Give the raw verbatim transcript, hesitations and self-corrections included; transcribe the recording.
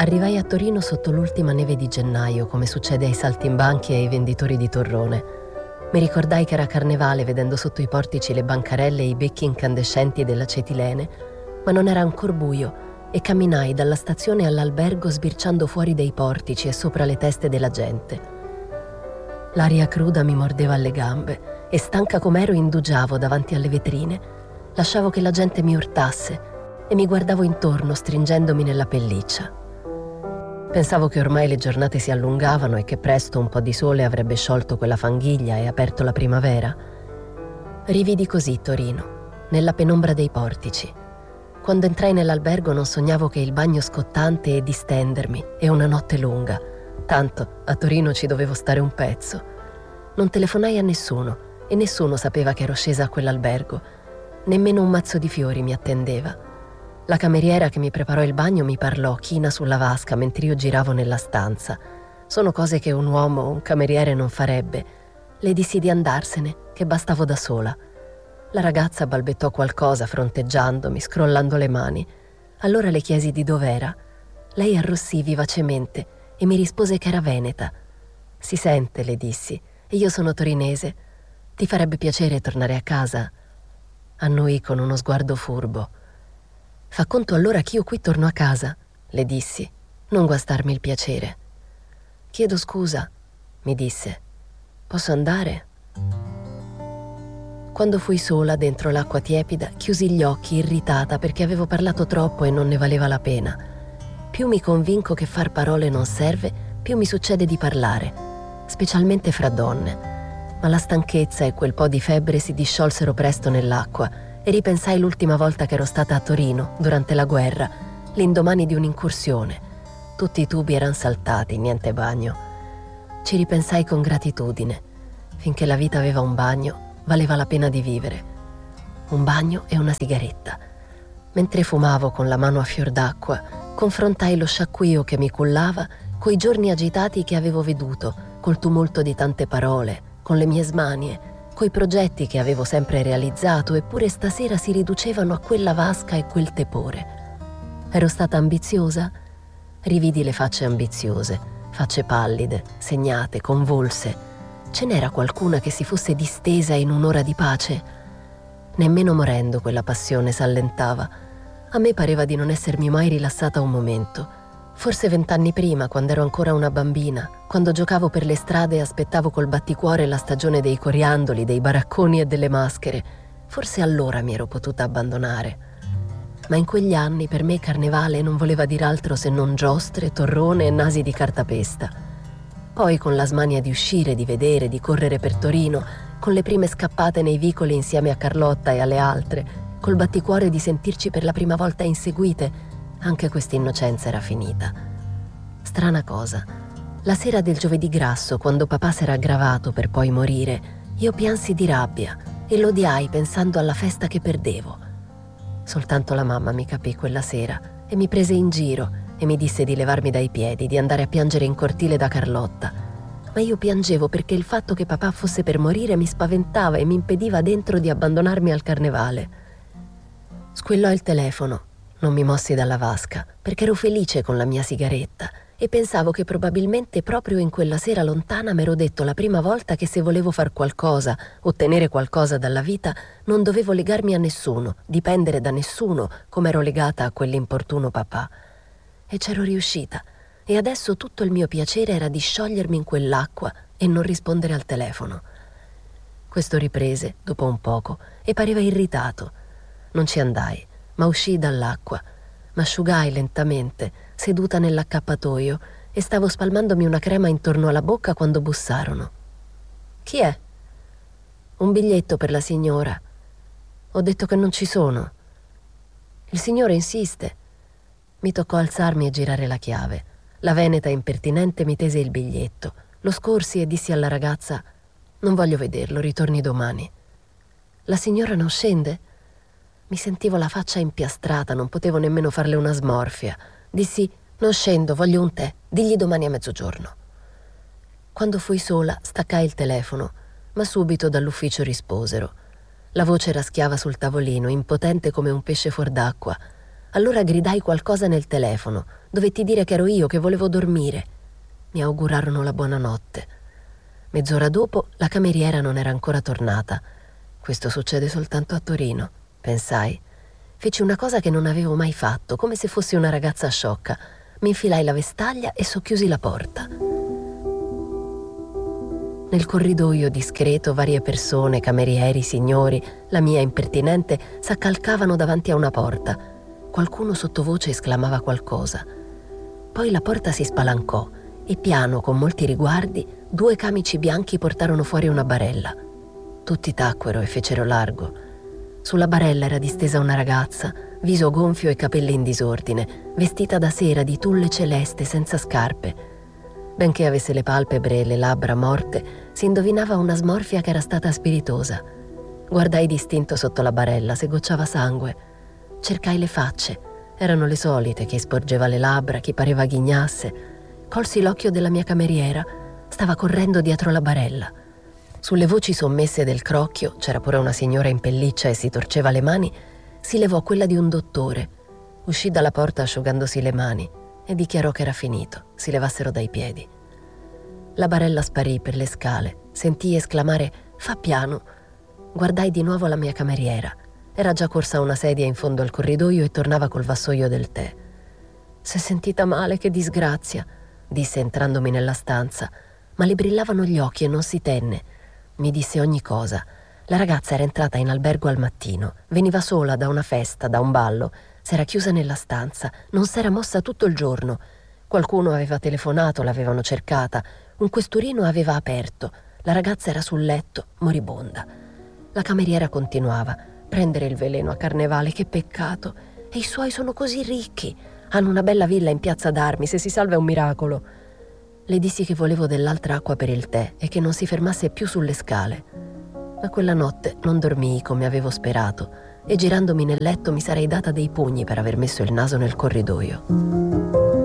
Arrivai a Torino sotto l'ultima neve di gennaio, come succede ai saltimbanchi e ai venditori di torrone. Mi ricordai che era carnevale vedendo sotto i portici le bancarelle e i becchi incandescenti dell'acetilene, ma non era ancor buio e camminai dalla stazione all'albergo sbirciando fuori dei portici e sopra le teste della gente. L'aria cruda mi mordeva alle gambe e stanca com'ero indugiavo davanti alle vetrine. Lasciavo che la gente mi urtasse e mi guardavo intorno stringendomi nella pelliccia. Pensavo che ormai le giornate si allungavano e che presto un po' di sole avrebbe sciolto quella fanghiglia e aperto la primavera. Rividi così Torino, nella penombra dei portici. Quando entrai nell'albergo non sognavo che il bagno scottante e distendermi e una notte lunga. Tanto a Torino ci dovevo stare un pezzo. Non telefonai a nessuno e nessuno sapeva che ero scesa a quell'albergo. Nemmeno un mazzo di fiori mi attendeva. La cameriera che mi preparò il bagno mi parlò china sulla vasca mentre io giravo nella stanza. Sono cose che un uomo o un cameriere non farebbe. Le dissi di andarsene, che bastavo da sola. La ragazza balbettò qualcosa fronteggiandomi, scrollando le mani. Allora le chiesi di dov'era. Lei arrossì vivacemente e mi rispose che era veneta. Si sente, le dissi, e io sono torinese. Ti farebbe piacere tornare a casa? Annui con uno sguardo furbo. Fa conto allora che io qui torno a casa, le dissi, non guastarmi il piacere. Chiedo scusa, mi disse. Posso andare? Quando fui sola dentro l'acqua tiepida, chiusi gli occhi irritata perché avevo parlato troppo e non ne valeva la pena. Più mi convinco che far parole non serve, più mi succede di parlare, specialmente fra donne. Ma la stanchezza e quel po' di febbre si disciolsero presto nell'acqua e ripensai l'ultima volta che ero stata a Torino, durante la guerra, l'indomani di un'incursione. Tutti i tubi eran saltati, niente bagno. Ci ripensai con gratitudine. Finché la vita aveva un bagno, valeva la pena di vivere. Un bagno e una sigaretta. Mentre fumavo con la mano a fior d'acqua, confrontai lo sciacquio che mi cullava coi giorni agitati che avevo veduto, col tumulto di tante parole, con le mie smanie, coi progetti che avevo sempre realizzato, eppure stasera si riducevano a quella vasca e quel tepore. Ero stata ambiziosa? Rividi le facce ambiziose, facce pallide, segnate, convulse. Ce n'era qualcuna che si fosse distesa in un'ora di pace? Nemmeno morendo quella passione s'allentava. A me pareva di non essermi mai rilassata un momento. Forse vent'anni prima, quando ero ancora una bambina, quando giocavo per le strade e aspettavo col batticuore la stagione dei coriandoli, dei baracconi e delle maschere, forse allora mi ero potuta abbandonare. Ma in quegli anni per me carnevale non voleva dir altro se non giostre, torrone e nasi di cartapesta. Poi con la smania di uscire, di vedere, di correre per Torino, con le prime scappate nei vicoli insieme a Carlotta e alle altre, col batticuore di sentirci per la prima volta inseguite, anche questa innocenza era finita. Strana cosa, la sera del giovedì grasso, quando papà s'era aggravato per poi morire, io piansi di rabbia e l'odiai pensando alla festa che perdevo. Soltanto la mamma mi capì quella sera e mi prese in giro e mi disse di levarmi dai piedi, di andare a piangere in cortile da Carlotta. Ma io piangevo perché il fatto che papà fosse per morire mi spaventava e mi impediva dentro di abbandonarmi al carnevale. Squillò il telefono. Non mi mossi dalla vasca, perché ero felice con la mia sigaretta e pensavo che probabilmente proprio in quella sera lontana m'ero detto la prima volta che se volevo far qualcosa, ottenere qualcosa dalla vita, non dovevo legarmi a nessuno, dipendere da nessuno, come ero legata a quell'importuno papà. E c'ero riuscita, e adesso tutto il mio piacere era di sciogliermi in quell'acqua e non rispondere al telefono. Questo riprese, dopo un poco, e pareva irritato. Non ci andai. Ma uscii dall'acqua, m'asciugai lentamente, seduta nell'accappatoio, e stavo spalmandomi una crema intorno alla bocca quando bussarono. Chi è? Un biglietto per la signora. Ho detto che non ci sono. Il signore insiste. Mi toccò alzarmi e girare la chiave. La veneta impertinente mi tese il biglietto. Lo scorsi e dissi alla ragazza: non voglio vederlo, ritorni domani. La signora non scende? Mi sentivo la faccia impiastrata, non potevo nemmeno farle una smorfia. Dissi: non scendo, voglio un tè, digli domani a mezzogiorno. Quando fui sola, staccai il telefono, ma subito dall'ufficio risposero. La voce raschiava sul tavolino, impotente come un pesce fuor d'acqua. Allora gridai qualcosa nel telefono. Dovetti dire che ero io, che volevo dormire. Mi augurarono la buonanotte. Mezz'ora dopo la cameriera non era ancora tornata. Questo succede soltanto a Torino, pensai. Feci una cosa che non avevo mai fatto, come se fossi una ragazza sciocca. Mi infilai la vestaglia e socchiusi la porta. Nel corridoio discreto varie persone, camerieri, signori, la mia impertinente, s'accalcavano davanti a una porta. Qualcuno sottovoce esclamava qualcosa. Poi la porta si spalancò e piano, con molti riguardi, due camici bianchi portarono fuori una barella. Tutti tacquero e fecero largo. Sulla barella era distesa una ragazza, viso gonfio e capelli in disordine, vestita da sera di tulle celeste senza scarpe. Benché avesse le palpebre e le labbra morte, si indovinava una smorfia che era stata spiritosa. Guardai distinto sotto la barella se gocciava sangue. Cercai le facce. Erano le solite, chi sporgeva le labbra, chi pareva ghignasse. Colsi l'occhio della mia cameriera. Stava correndo dietro la barella. Sulle voci sommesse del crocchio, c'era pure una signora in pelliccia e si torceva le mani, si levò quella di un dottore. Uscì dalla porta asciugandosi le mani e dichiarò che era finito, si levassero dai piedi. La barella sparì per le scale. Sentii esclamare «Fa piano». Guardai di nuovo la mia cameriera. Era già corsa a una sedia in fondo al corridoio e tornava col vassoio del tè. «S'è sentita male, che disgrazia», disse entrandomi nella stanza, ma le brillavano gli occhi e non si tenne. Mi disse ogni cosa. La ragazza era entrata in albergo al mattino, veniva sola da una festa, da un ballo, s'era chiusa nella stanza, non s'era mossa tutto il giorno. Qualcuno aveva telefonato, l'avevano cercata, un questurino aveva aperto, la ragazza era sul letto, moribonda. La cameriera continuava: prendere il veleno a Carnevale, che peccato, e i suoi sono così ricchi, hanno una bella villa in piazza d'Armi, se si salva è un miracolo. Le dissi che volevo dell'altra acqua per il tè e che non si fermasse più sulle scale. Ma quella notte non dormii come avevo sperato e girandomi nel letto mi sarei data dei pugni per aver messo il naso nel corridoio.